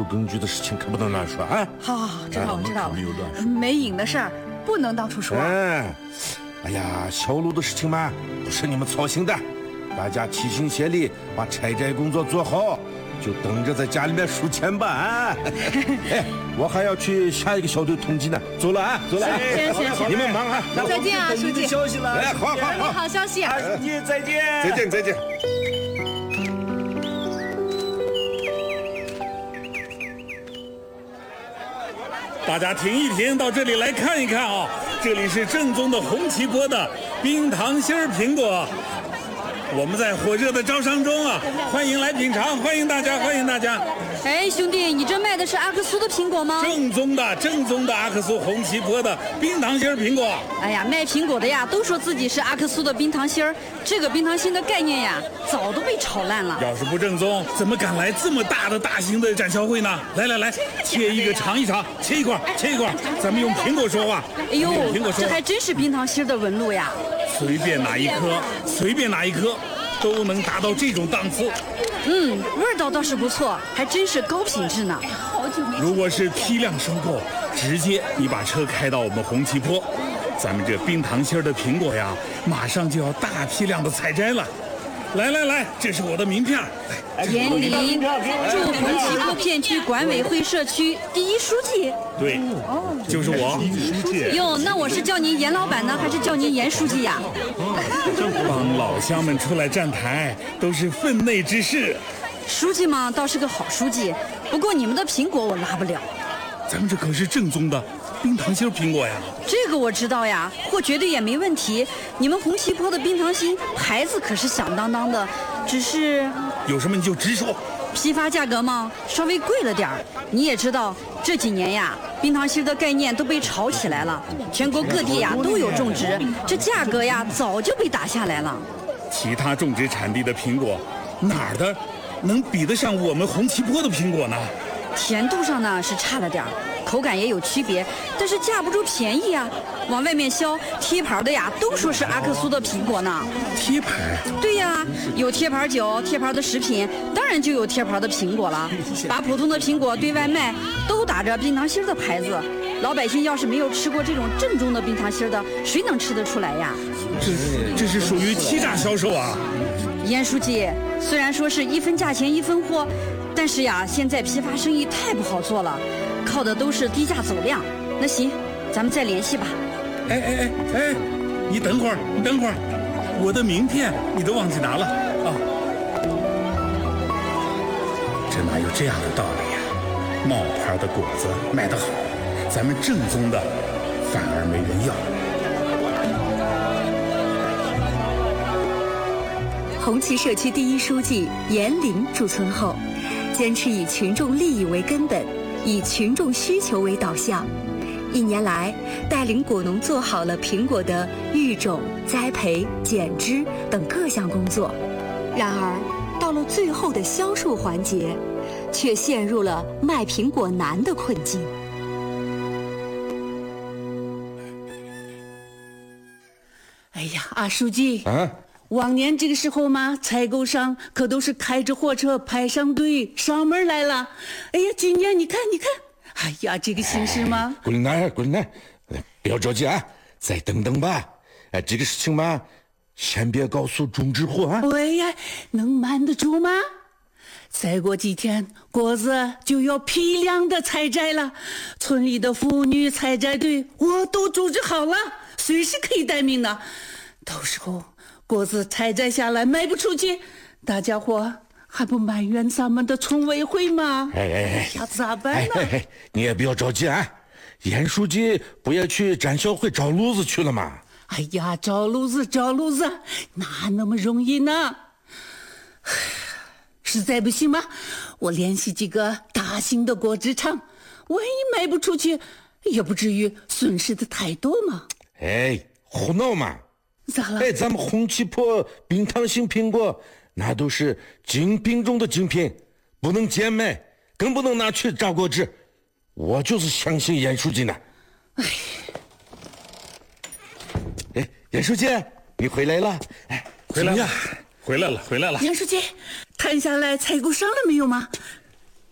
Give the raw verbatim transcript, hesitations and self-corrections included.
根据的事情可不能乱说啊！ 好好好，知道了知道了， 没有乱说。 没影的事儿不能到处说。 哎，哎呀，小路的事情嘛，不是你们操心的，大家齐心协力把拆斋工作做好，就等着在家里面数钱吧啊！哎，我还要去下一个小队统计呢，走了啊，走了啊！ 行行行， 你们忙啊！ 再见啊，书记。 消息了， 哎，好好好， 好消息。 二书记再见， 再见再见。 大家停一停，到这里来看一看啊！这里是正宗的红旗坡的冰糖心儿苹果，我们在火热的招商中啊，欢迎来品尝，欢迎大家，欢迎大家！ 哎，兄弟，你这卖的是阿克苏的苹果吗？ 正宗的，正宗的阿克苏红旗坡的冰糖心儿苹果。 哎呀，卖苹果的呀，都说自己是阿克苏的冰糖心儿，这个冰糖心的概念呀，早都被炒烂了。 要是不正宗，怎么敢来这么大的大型的展销会呢？来来来，切一个尝一尝，切一块，切一块，咱们用苹果说话。 哎呦， 用苹果说话， 这还真是冰糖心的纹路呀！ 随便哪一颗，随便哪一颗，都能达到这种档次。 嗯，味道倒是不错，还真是高品质呢。 如果是批量收购，直接你把车开到我们红旗坡，咱们这冰糖心儿的苹果呀，马上就要大批量的采摘了。来来来，这是我的名片。 严林，驻红旗坡片区管委会社区第一书记。 对，就是我。 哟，那我是叫您严老板呢，还是叫您严书记呀？ 帮老乡们出来站台，都是分内之事。 书记嘛，倒是个好书记，不过你们的苹果我拉不了。 咱们这可是正宗的冰糖心苹果呀！ 这个我知道呀，货绝对也没问题。你们红旗坡的冰糖心牌子可是响当当的，只是有什么你就直说。 批发价格嘛，稍微贵了点儿。你也知道，这几年呀，冰糖心的概念都被炒起来了，全国各地呀都有种植，这价格呀早就被打下来了。 其他种植产地的苹果，哪儿的能比得上我们红旗坡的苹果呢？ 甜度上呢是差了点儿，口感也有区别，但是架不住便宜啊。往外面销贴牌的呀，都说是阿克苏的苹果呢。 贴牌？ 对呀，有贴牌酒、贴牌的食品，当然就有贴牌的苹果了。把普通的苹果对外卖，都打着冰糖心的牌子。老百姓要是没有吃过这种正宗的冰糖心的，谁能吃得出来呀？ 这这是属于欺诈销售啊！ 严书记，虽然说是一分价钱一分货，但是呀，现在批发生意太不好做了，靠的都是低价走量。那行，咱们再联系吧。 哎哎哎哎，你等会儿，你等会儿，我的名片你都忘记拿了啊！这哪有这样的道理呀？冒牌的果子卖得好，咱们正宗的反而没人要。 红旗社区第一书记严林驻村后，坚持以群众利益为根本，以群众需求为导向。一年来，带领果农做好了苹果的育种、栽培、剪枝等各项工作。然而，到了最后的销售环节，却陷入了卖苹果难的困境。 哎呀，阿书记啊！ 往年这个时候嘛，采购商可都是开着货车排上队上门来了。哎呀，今年你看，你看，哎呀，这个形势嘛， 滚来，滚来，不要着急啊，再等等吧。哎，这个事情嘛，先别告诉种植户啊。 哎呀，能瞒得住吗？再过几天，果子就要批量的采摘了，村里的妇女采摘队我都组织好了，随时可以待命呢。到时候果子采摘下来卖不出去，大家伙还不埋怨咱们的村委会吗？ 哎哎哎， 要咋办呢？ 哎哎哎，你也不要着急啊，严书记不也去展销会找路子去了吗？ 哎呀，找路子找路子，哪那么容易呢？实在不行吗？我联系几个大型的果汁厂，万一卖不出去，也不至于损失的太多嘛。 哎，胡闹嘛！ 咋了？ 哎，咱们红旗坡冰糖心苹果，那都是精品中的精品，不能贱卖，更不能拿去榨果汁。我就是相信严书记呢。 哎， 哎，严书记，你回来了？哎， 回来了，回来了，回来了。 严书记，谈下来采购商了没有吗？